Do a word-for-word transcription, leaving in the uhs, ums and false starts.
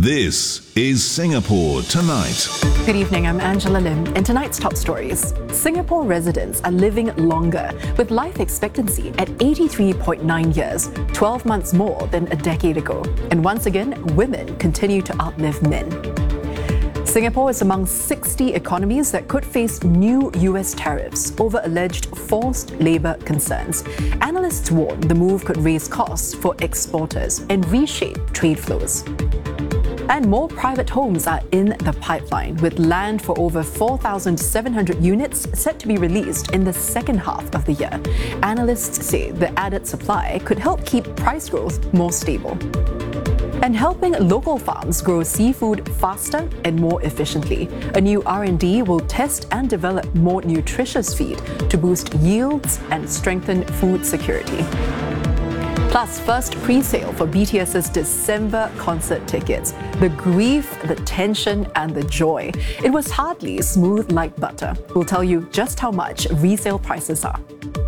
This is Singapore Tonight. Good evening, I'm Angela Lim. In tonight's top stories, Singapore residents are living longer with life expectancy at eighty-three point nine years, twelve months more than a decade ago. And once again, women continue to outlive men. Singapore is among sixty economies that could face new U S tariffs over alleged forced labour concerns. Analysts warn the move could raise costs for exporters and reshape trade flows. And more private homes are in the pipeline, with land for over four thousand seven hundred units set to be released in the second half of the year. Analysts say the added supply could help keep price growth more stable. And helping local farms grow seafood faster and more efficiently, a new R and D will test and develop more nutritious feed to boost yields and strengthen food security. Plus, first pre-sale for BTS's December concert tickets. The grief, the tension and the joy. It was hardly smooth like butter. We'll tell you just how much resale prices are.